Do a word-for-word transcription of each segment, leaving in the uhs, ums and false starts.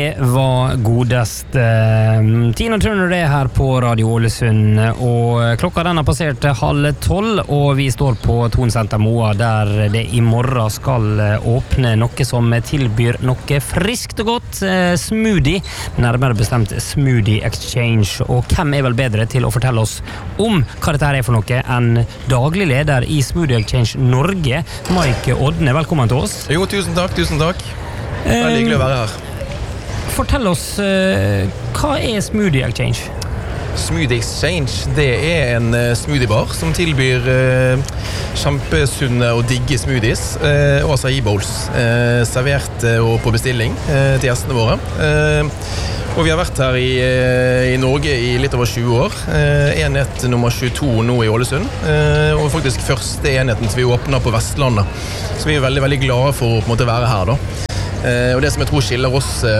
Det var godest eh, Tina Turner det her på Radio Ålesund, og klokka den har passert halv tolv, og vi står på Thon Senter Moa, der det i morgen skal åpne noe som tilbyr noe friskt og godt, eh, smoothie, nærmere bestemt Smoothie Exchange. Og hvem er vel bedre til å fortelle oss om hva dette her er for noe enn daglig leder i Smoothie Exchange Norge, Mike Odne. Velkommen til oss. Jo, tusen takk, tusen takk. Veldig hyggelig å være her. Fortell oss, uh, hva er Smoothie Exchange? Smoothie Exchange, det er en uh, smoothiebar som tilbyr uh, kjempesunne og digge smoothies uh, og acai bowls, uh, servert uh, og på bestilling uh, til gjestene våre. Uh, og vi har vært her i, uh, i Norge i litt over tjue år. Uh, enhet nummer tjueto nå i Ålesund, uh, og faktisk første enheten som vi åpner på Vestlandet. Så vi er veldig, veldig glade for å på en måte være her da. Uh, og det som jeg tror skiller oss uh,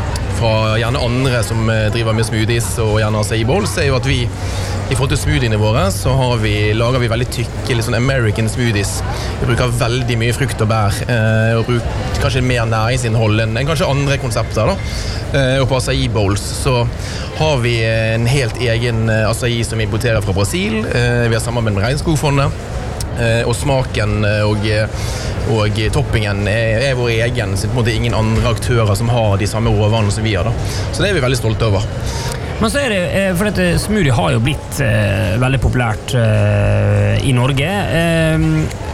fra gjerne andre som uh, driver med smoothies og gjerne acai bowls, er jo at vi i forhold til smoothiene våre så har vi, lager vi veldig tykke, litt sånn American smoothies. Vi bruker veldig mye frukt og bær, uh, og bruker kanskje mer næringsinnhold enn, enn kanskje andre konsepter da. Uh, og på acai bowls så har vi en helt egen uh, acai som vi importerer fra Brasil. Uh, vi har samarbeid med Regnskogfondet. Uh, og smaken uh, og, og toppingen er, er vår egen, så det er ingen andre aktører som har de samme råvarene som vi har da. Så det er vi veldig stolte over. Men så er det, for dette smoothie har jo blitt eh, veldig populært eh, i Norge. Eh,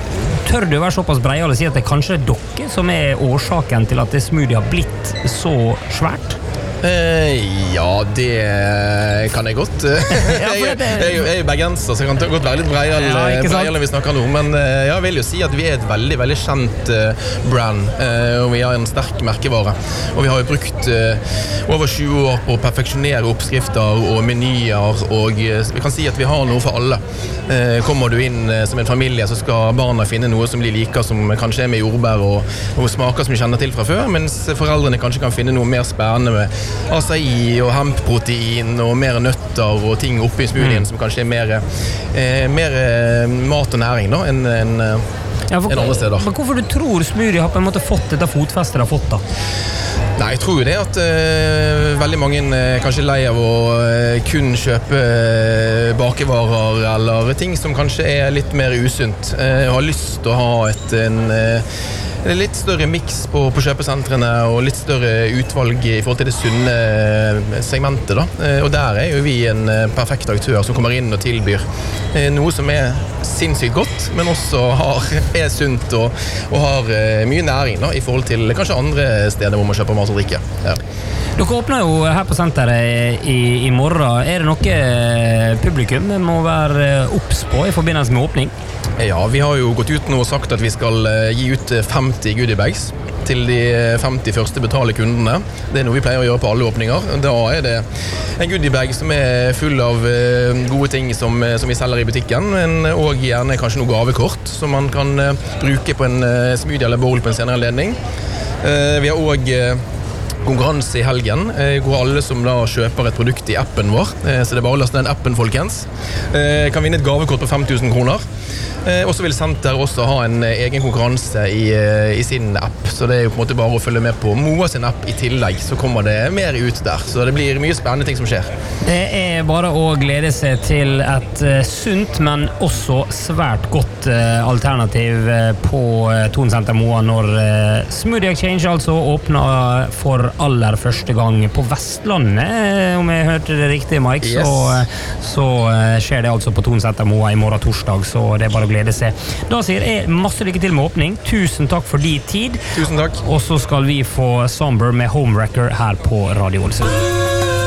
tør du være såpass breial og si at det kanskje er dere som er årsaken til at det smoothie har blitt så svært? Eh, ja, det kan jeg godt. jeg, jeg, jeg, jeg er bergenser, så jeg kan godt være litt breial ja, enn vi snakker nå. Men eh, jeg vil jo si at vi er et veldig, veldig kjent eh, brand, eh, og vi har en sterk merkevare. Og vi har jo brukt eh, over tjue år på å perfeksjonere oppskrifter og menyer, og eh, vi kan si at vi har noe for alle. Eh, kommer du inn eh, som en familie, så skal barna finne noe som de liker, som kanskje er med jordbær og, og smaker som de kjenner til fra før, mens foreldrene kanskje kan finne noe mer spennende med acai og hempprotein og mer nøtter og ting oppi smoothien mm. som kanskje er mer, eh, mer mat og næring da, enn en, ja, for, en andre steder. Men hvorfor du tror smoothie har på en måte fått dette fotfestet det har fått da? Nei, jeg tror jo det at eh, veldig mange eh, kanskje lei av å eh, kun kjøpe eh, bakevarer eller ting som kanskje er litt mer usunt. Eh, jeg har lyst til å ha et en eh, litt større mix på, på kjøpesentrene og litt større utvalg i forhold til det sunne segmentet da. Og der er jo vi en perfekt aktør som kommer inn og tilbyr noe som er sinnssykt godt, men også har, er sunt og, og har mye næring da, i forhold til kanskje andre steder hvor man kjøper mat og drikke. Ja. Dere åpner jo her på senteret i, i morgen. Er det noe publikum må være obs på i forbindelse med åpning? Ja, vi har jo gått ut nå og sagt at vi skal gi ut femti goodiebags til de femti første betale kundene. Det er noe vi pleier å gjøre på alle åpninger. Da er det en goodiebag som er full av gode ting som, som vi selger i butikken, men også gjerne kanskje noe gavekort som man kan bruke på en smoothie eller bowl på en senere anledning. Vi har også konkurranse i helgen, hvor alle som da kjøper et produkt i appen vår, så det er bare å laste den appen, folkens, kan vinne et gavekort på fem tusen kroner. Og så vil Senter også ha en egen konkurranse i, i sin app, så det er jo på en måte bare å følge med på Moa sin app i tillegg, så kommer det mer ut der, så det blir mye spennende ting som skjer. Det er bare å glede seg til et sunt, men også svært godt alternativ på Thon Senter Moa når Smoothie Exchange altså åpner for aller første gang på Vestlandet, om jeg hørte det riktig, Mike, yes. så, så skjer det altså på Thon Senter Moa i morgen torsdag, så det er bare å glede seg. Da sier jeg masse lykke til med åpning. Tusen takk for din tid. Tusen takk. Og så skal vi få Somber med Homewrecker her på Radio Ålesund.